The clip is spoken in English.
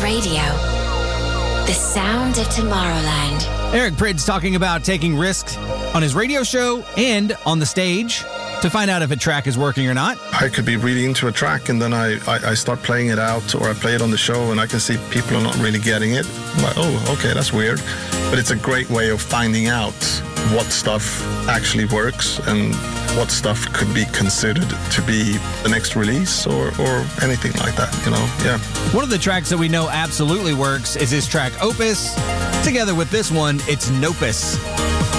Radio. The sound of Tomorrowland. Eric Prydz talking about taking risks on his radio show and on the stage to find out if a track is working or not. I could be really into a track and then I start playing it out, or I play it on the show and I can see people are not really getting it. I'm like, oh, okay, that's weird. But it's a great way of finding out what stuff actually works and what stuff could be considered to be the next release or anything like that, you know, yeah. One of the tracks that we know absolutely works is his track Opus. Together with this one, it's Nopus.